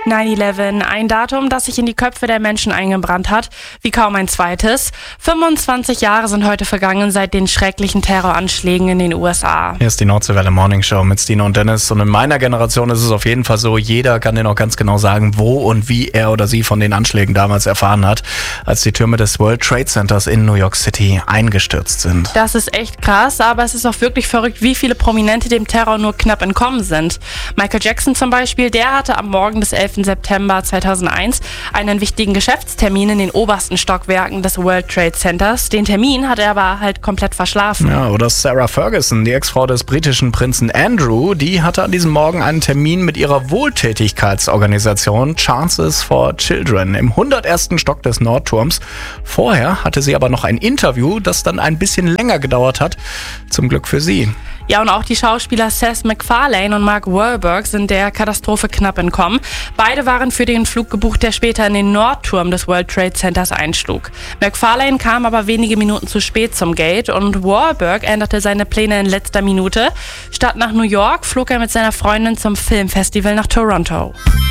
9/11, ein Datum, das sich in die Köpfe der Menschen eingebrannt hat, wie kaum ein zweites. 25 Jahre sind heute vergangen seit den schrecklichen Terroranschlägen in den USA. Hier ist die Nordseewelle Morning Show mit Stine und Dennis. Und in meiner Generation ist es auf jeden Fall so, jeder kann dir noch ganz genau sagen, wo und wie er oder sie von den Anschlägen damals erfahren hat, als die Türme des World Trade Centers in New York City eingestürzt sind. Das ist echt krass, aber es ist auch wirklich verrückt, wie viele Prominente dem Terror nur knapp entkommen sind. Michael Jackson zum Beispiel, der hatte am Morgen des 11. September 2001 einen wichtigen Geschäftstermin in den obersten Stockwerken des World Trade Centers. Den Termin hat er aber halt komplett verschlafen. Ja, oder Sarah Ferguson, die Ex-Frau des britischen Prinzen Andrew, die hatte an diesem Morgen einen Termin mit ihrer Wohltätigkeitsorganisation Chances for Children im 101. Stock des Nordturms. Vorher hatte sie aber noch ein Interview, das dann ein bisschen länger gedauert hat. Zum Glück für sie. Ja, und auch die Schauspieler Seth MacFarlane und Mark Wahlberg sind der Katastrophe knapp entkommen. Beide waren für den Flug gebucht, der später in den Nordturm des World Trade Centers einschlug. MacFarlane kam aber wenige Minuten zu spät zum Gate und Wahlberg änderte seine Pläne in letzter Minute. Statt nach New York flog er mit seiner Freundin zum Filmfestival nach Toronto.